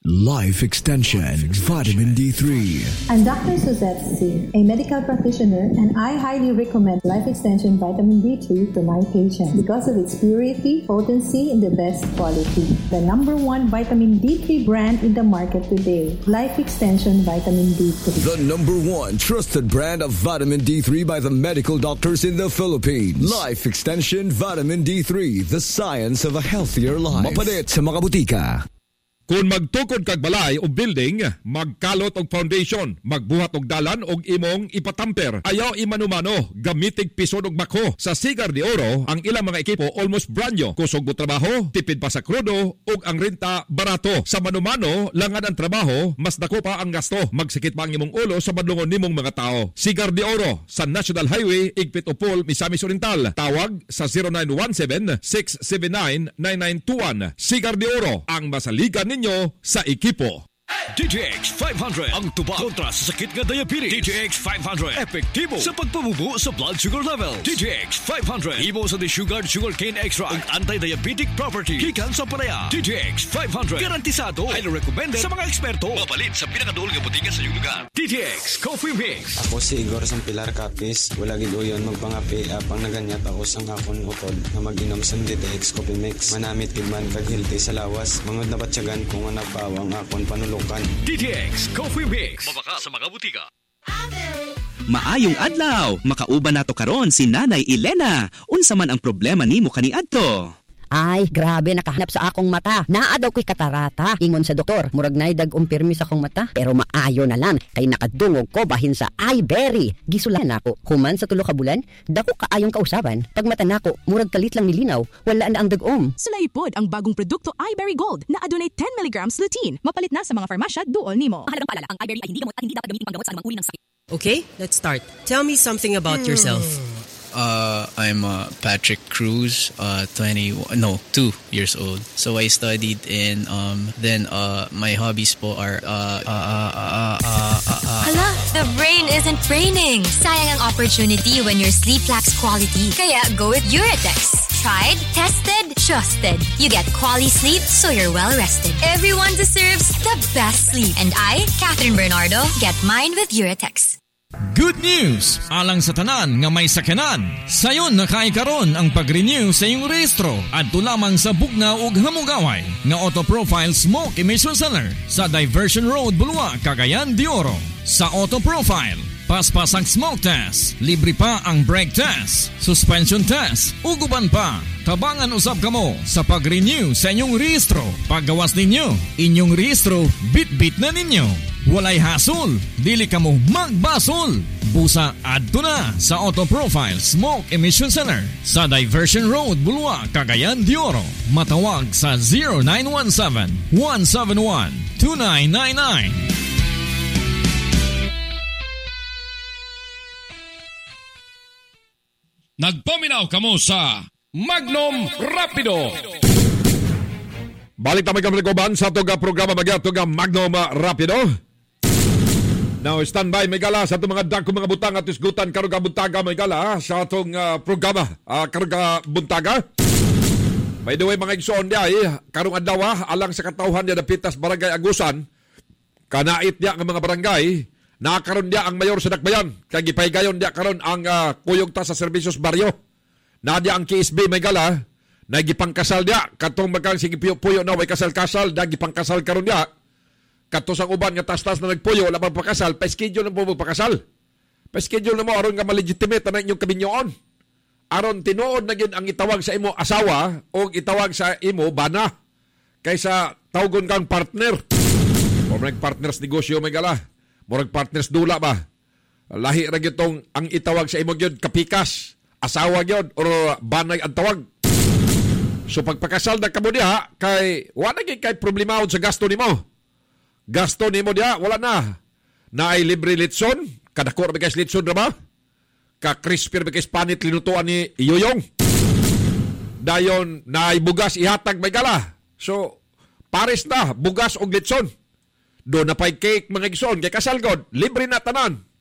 Life Extension Vitamin D3. I'm Dr. Suzette C., a medical practitioner, and I highly recommend Life Extension Vitamin D3 to my patients because of its purity, potency, and the best quality. The #1 vitamin D3 brand in the market today, Life Extension Vitamin D3. The #1 trusted brand of vitamin D3 by the medical doctors in the Philippines. Life Extension Vitamin D3, the science of a healthier life. Mapalit sa mga butika. Kung magtukod kag balay o building, magkalot og foundation, magbuhat og dalan og imong ipatamper. Ayaw imanumano, gamitig pisod og bako. Sa Sigar de Oro, ang ilang mga ekipo almost brand new. Kusog mo trabaho, tipid pa sa krudo, og ang renta barato. Sa manumano, langad ang trabaho, mas dako pa ang gasto. Magsikit pa ang imong ulo sa badlongon nimong mga tao. Sigar de Oro, sa National Highway, Igpit Upol, Misamis Oriental. Tawag sa 0917-679-9921. Sigar de Oro, ang masaligan ninyo sa ekipo. DTX 500 ang tuba kontra sa sakit nga diabetes. DTX 500 epektibo sa pagpabubo sa blood sugar level. DTX 500 imo sa desugared sugarcane extract ug anti-diabetic property gikan sa palaya. DTX 500 garantisado, highly recommended sa mga eksperto. Mapalit sa pinakaduol nga butika sa iyong lugar. DTX Coffee Mix. Ako si Igor sang Pilar Capis. Wala gid uyon magpangapi apang naganyat ako sang akon utod na mag-inom sang DTX Coffee Mix. Manamit gid man kag healthy sa lawas. Mangod na batyagan kung nga nagpawang akon panulok. DTX Coffee Mix. Mabaka sa mga butika. Maayong adlaw, makauban nato karon si Nanay Elena. Unsa man ang problema nimo kaniadto? Ay, grabe, nakahanap sa akong mata. Naa daw ko'y katarata. Ingon sa doktor, murag na'y dag-umpirmi sa akong mata. Pero maayo na lang, kay nakadungog ko bahin sa iBerry. Gisulan ako. Human sa 3 ka bulan, dako kaayong kausaban. Pag mata nako, murag kalit lang nilinaw, wala na ang dag-om. Sulaipod ang bagong produkto iBerry Gold na adunay 10 mg lutein. Mapalit na sa mga farmasya duol nimo. Mahalagang paalala, ang iBerry ay hindi gamot at hindi dapat gamitin panggamot sa anumang uri ng sakit. Okay, let's start. Tell me something about yourself. I'm Patrick Cruz, 2 years old. So I studied in then my hobbies po are Hala, the brain isn't braining. Sayang ang opportunity when your sleep lacks quality. Kaya go with Uratex. Tried, tested, trusted. You get quality sleep so you're well rested. Everyone deserves the best sleep. And I, Catherine Bernardo, get mine with Uratex. Good news! Alang sa tanan nga may sakyanan. Sayon nakaikaron ang pag-renew sa iyong rehistro adto lamang sa Bugnaw ug Hamugaway nga Auto Profile Smoke Emission Center sa Diversion Road, Bulua, Cagayan de Oro. Sa Auto Profile, paspas ang smoke test, libre pa ang brake test, suspension test, uguban pa. Tabangan usab kamo sa pag-renew sa inyong rehistro. Paggawas ninyo, inyong rehistro, bit-bit na ninyo. Walay hasol, dili kamo magbasol. Busa adto na sa Auto Profile Smoke Emission Center sa Diversion Road, Bulua, Cagayan de Oro. Matawag sa 0917-171-2999. Nagpaminaw kamo sa Magnum Rapido. Balik tayo kami nagkuban sa itong programa mag-itong Magnum Rapido. Now, standby may gala sa itong mga dagkong mga butang at isgutan karong buntaga may gala sa itong programa karong buntaga. By the way, mga igsoon di ay karong adlaw alang sa katauhan niya na Pitas Barangay Agusan, kanait niya ang mga barangay, nakaroon niya ang mayor sa Dakbayan, kaya gipahigayon niya karon ang kuyog ta sa Servicios Barrio. Nadya ang KSB may gala, nagipangkasal niya, katong magkang sige puyo na, way kasal-kasal, nagipangkasal karon niya. Kato sang uban nga tas-tas na nagpuyo, wala pang pakasal, pa-schedule na po magpakasal. Pa-schedule na mo, aron nga malegitimate na inyong kabinyoon. Aron tinuod na yun ang itawag sa imo asawa o itawag sa imo bana. Kaysa tawgon kang partner. O partners negosyo may gala. Murag partners dula ba? Lahi ra gitong ang itawag sa imo gyud kapikas, asawa gyud or banay ang tawag. So pagpakasal na kamo diha kay wala gyud kay problema sa gasto nimo. Gasto nimo diha wala na. Naay libre litson, kadako ra kay litson ra ba? Ka crispy ra kay panit linutuan ni Yoyong. Dayon naay bugas ihatag may gala. So pares na bugas og litson. Do na pay cake mga igsoon kay kasal god, libre na tanan.